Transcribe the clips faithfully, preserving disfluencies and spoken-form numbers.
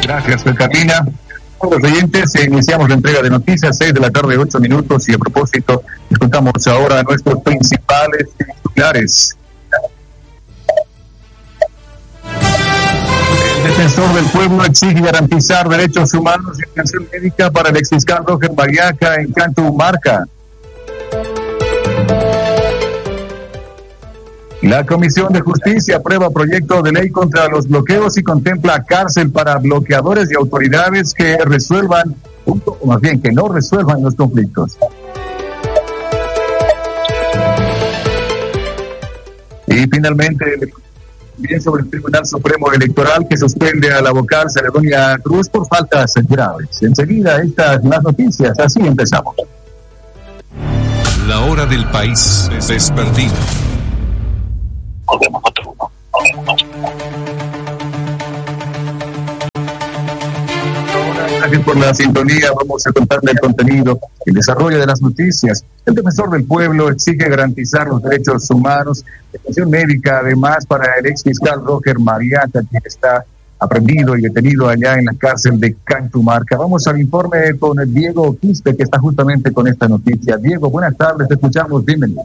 Gracias, Carolina. Los oyentes, iniciamos la entrega de noticias, seis de la tarde, ocho minutos, y a propósito, escuchamos ahora a nuestros principales titulares. El defensor del pueblo exige garantizar derechos humanos y atención médica para el exfiscal Roger Mariaca en Cantumarca. La Comisión de Justicia aprueba proyecto de ley contra los bloqueos y contempla cárcel para bloqueadores y autoridades que resuelvan, o más bien que no resuelvan los conflictos. Y finalmente, bien sobre el Tribunal Supremo Electoral que suspende a la vocal Ceredonia Cruz por faltas graves. Enseguida, estas las noticias, así empezamos. La hora del país desperdido. Gracias por la sintonía. Vamos a contarle el contenido, el desarrollo de las noticias. El defensor del pueblo exige garantizar los derechos humanos, atención médica, además para el ex fiscal Roger Mariaca, quien está aprendido y detenido allá en la cárcel de Cantumarca. Vamos al informe con el Diego Quispe, que está justamente con esta noticia. Diego, buenas tardes, te escuchamos, bienvenido.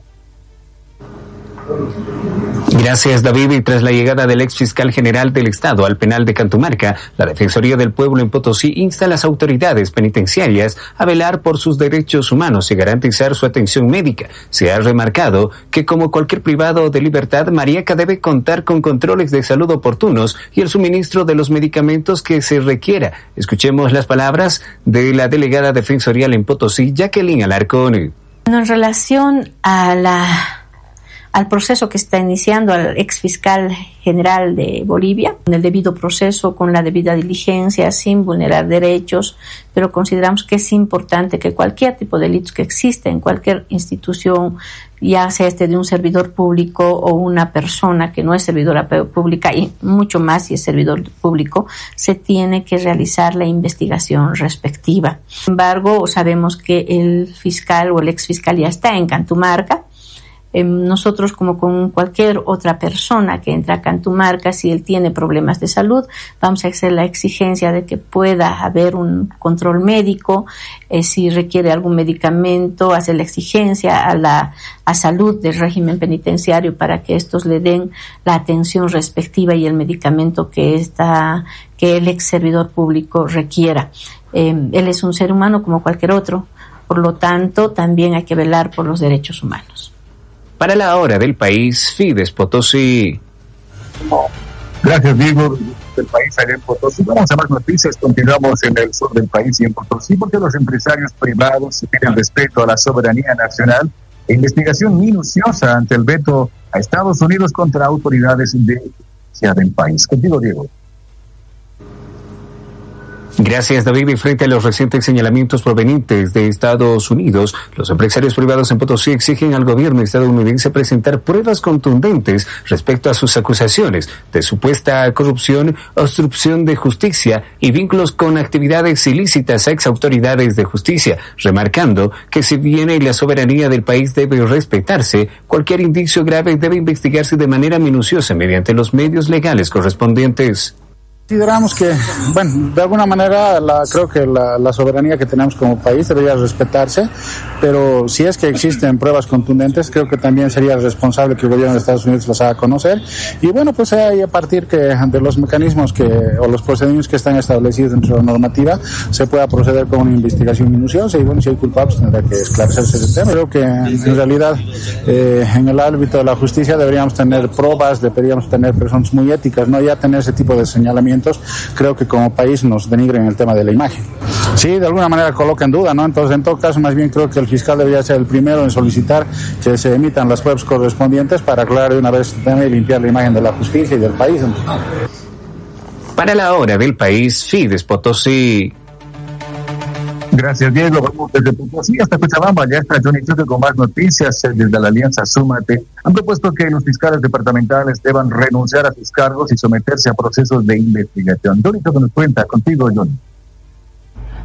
Gracias, David. Y tras la llegada del ex fiscal general del Estado al penal de Cantumarca, la Defensoría del Pueblo en Potosí insta a las autoridades penitenciarias a velar por sus derechos humanos y garantizar su atención médica. Se ha remarcado que, como cualquier privado de libertad, Mariaca debe contar con controles de salud oportunos y el suministro de los medicamentos que se requiera. Escuchemos las palabras de la delegada defensorial en Potosí, Jacqueline Alarcón. En relación a la al proceso que está iniciando al ex fiscal general de Bolivia, en el debido proceso, con la debida diligencia, sin vulnerar derechos, pero consideramos que es importante que cualquier tipo de delitos que exista en cualquier institución, ya sea este de un servidor público o una persona que no es servidora pública, y mucho más si es servidor público, se tiene que realizar la investigación respectiva. Sin embargo, sabemos que el fiscal o el ex fiscal ya está en Cantumarca. Nosotros, como con cualquier otra persona que entra a Cantumarca, si él tiene problemas de salud, vamos a hacer la exigencia de que pueda haber un control médico, eh, si requiere algún medicamento, hacer la exigencia a la a salud del régimen penitenciario para que estos le den la atención respectiva y el medicamento que está que el ex servidor público requiera. Eh, él es un ser humano como cualquier otro, por lo tanto, también hay que velar por los derechos humanos. Para la hora del país, Fides Potosí. Gracias, Diego. Del país allá en Potosí. Vamos a más noticias. Continuamos en el sur del país y en Potosí, porque los empresarios privados piden respeto a la soberanía nacional e investigación minuciosa ante el veto a Estados Unidos contra autoridades de justicia del país. Contigo, Diego. Gracias, David. Y frente a los recientes señalamientos provenientes de Estados Unidos, los empresarios privados en Potosí exigen al gobierno estadounidense presentar pruebas contundentes respecto a sus acusaciones de supuesta corrupción, obstrucción de justicia y vínculos con actividades ilícitas a exautoridades de justicia, remarcando que si bien la soberanía del país debe respetarse, cualquier indicio grave debe investigarse de manera minuciosa mediante los medios legales correspondientes. Consideramos que, bueno, de alguna manera la, creo que la, la soberanía que tenemos como país debería respetarse, pero si es que existen pruebas contundentes, creo que también sería responsable que el gobierno de Estados Unidos las haga conocer. Y bueno, pues ahí a partir que de los mecanismos que o los procedimientos que están establecidos dentro de la normativa, se pueda proceder con una investigación minuciosa y bueno, si hay culpables tendrá que esclarecerse el tema. Creo que en realidad eh, en el ámbito de la justicia deberíamos tener pruebas, deberíamos tener personas muy éticas, no ya tener ese tipo de señalamientos. Creo que como país nos denigren el tema de la imagen. Sí, de alguna manera coloca en duda, ¿no? Entonces, en todo caso, más bien creo que el fiscal debería ser el primero en solicitar que se emitan las pruebas correspondientes para aclarar de una vez y limpiar la imagen de la justicia y del país. Para la hora del país, Fides Potosí. Gracias, Diego. Vamos desde Potosí hasta Cochabamba. Ya está Johnny Choque con más noticias desde la Alianza Súmate. Han propuesto que los fiscales departamentales deban renunciar a sus cargos y someterse a procesos de investigación. Johnny Choque nos cuenta. Contigo, Johnny.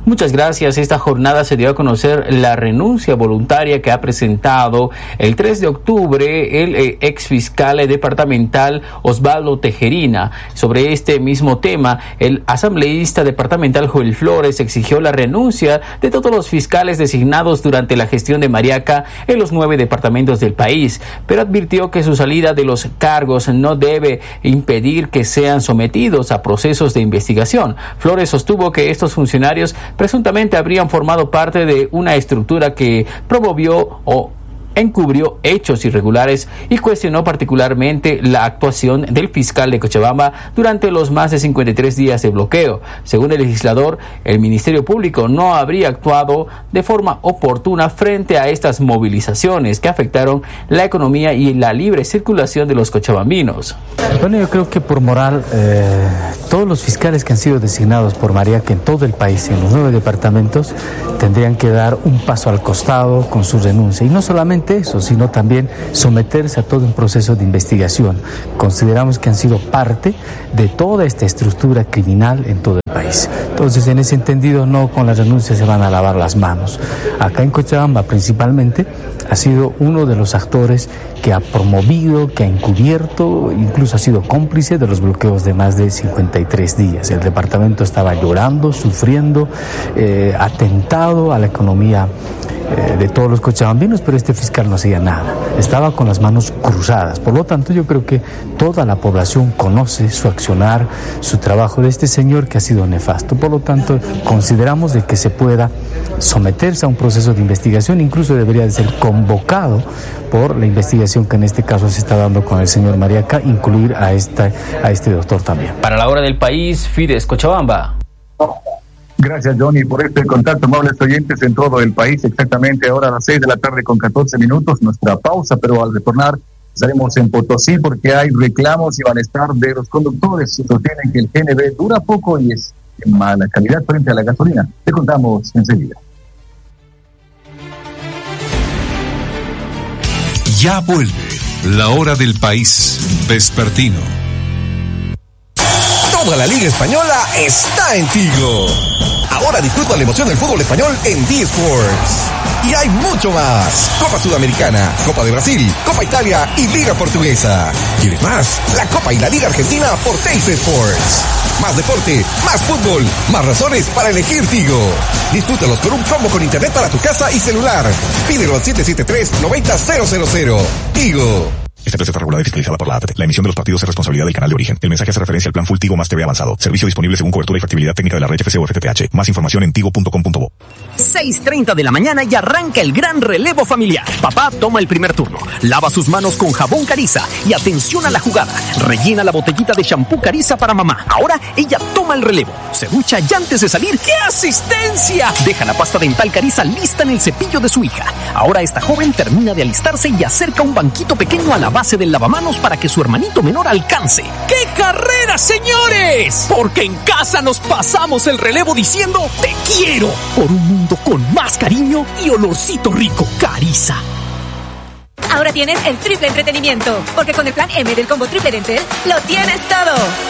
Muchas gracias. Esta jornada se dio a conocer la renuncia voluntaria que ha presentado el tres de octubre el eh, ex fiscal departamental Osvaldo Tejerina. Sobre este mismo tema, el asambleísta departamental Joel Flores exigió la renuncia de todos los fiscales designados durante la gestión de Mariaca en los nueve departamentos del país, pero advirtió que su salida de los cargos no debe impedir que sean sometidos a procesos de investigación. Flores sostuvo que estos funcionarios presuntamente habrían formado parte de una estructura que promovió o encubrió hechos irregulares y cuestionó particularmente la actuación del fiscal de Cochabamba durante los más de cincuenta y tres días de bloqueo. Según el legislador, el Ministerio Público no habría actuado de forma oportuna frente a estas movilizaciones que afectaron la economía y la libre circulación de los cochabambinos. Bueno, yo creo que por moral, eh, todos los fiscales que han sido designados por Mariaca en todo el país, en los nueve departamentos, tendrían que dar un paso al costado con su renuncia. Y no solamente eso, sino también someterse a todo un proceso de investigación. Consideramos que han sido parte de toda esta estructura criminal en todo el país. Entonces, en ese entendido, no con la renuncia se van a lavar las manos. Acá en Cochabamba, principalmente, ha sido uno de los actores que ha promovido, que ha encubierto, incluso ha sido cómplice de los bloqueos de más de cincuenta y tres días. El departamento estaba llorando, sufriendo, eh, atentado a la economía eh, de todos los cochabambinos, pero este fiscal no hacía nada, estaba con las manos cruzadas. Por lo tanto, yo creo que toda la población conoce su accionar, su trabajo de este señor que ha sido nefasto. Por lo tanto, consideramos de que se pueda someterse a un proceso de investigación, incluso debería de ser convocado por la investigación que en este caso se está dando con el señor Mariaca, incluir a, esta, a este doctor también. Para la hora del país, Fides Cochabamba. Gracias, Johnny, por este contacto, amables oyentes en todo el país. Exactamente ahora a las seis de la tarde con catorce minutos, nuestra pausa, pero al retornar estaremos en Potosí porque hay reclamos y malestar de los conductores. Sostienen que el G N B dura poco y es de mala calidad frente a la gasolina. Te contamos enseguida. Ya vuelve la hora del país vespertino. Toda la Liga Española está en Tigo. Ahora disfruta la emoción del fútbol español en D-Sports. Y hay mucho más. Copa Sudamericana, Copa de Brasil, Copa Italia y Liga Portuguesa. ¿Quieres más? La Copa y la Liga Argentina por Teis Sports. Más deporte, más fútbol, más razones para elegir Tigo. Disfrútalos con un combo con internet para tu casa y celular. Pídelo al siete siete tres, nueve cero cero cero. Tigo. Esta empresa está regulada y fiscalizada por la A T T. La emisión de los partidos es responsabilidad del canal de origen. El mensaje hace referencia al plan Full Tigo más T V avanzado. Servicio disponible según cobertura y factibilidad técnica de la red F C o F T T H. Más información en tigo punto com punto bo. seis treinta de la mañana y arranca el gran relevo familiar. Papá toma el primer turno, lava sus manos con jabón Cariza y atención a la jugada. Rellena la botellita de shampoo Cariza para mamá. Ahora ella toma el relevo, se ducha y antes de salir, ¡qué asistencia! Deja la pasta dental Cariza lista en el cepillo de su hija. Ahora esta joven termina de alistarse y acerca un banquito pequeño a la base del lavamanos para que su hermanito menor alcance. ¡Qué carrera, señores! Porque en casa nos pasamos el relevo diciendo te quiero por un mundo con más cariño y olorcito rico. Cariza. Ahora tienes el triple entretenimiento, porque con el plan M del combo triple de Entel lo tienes todo.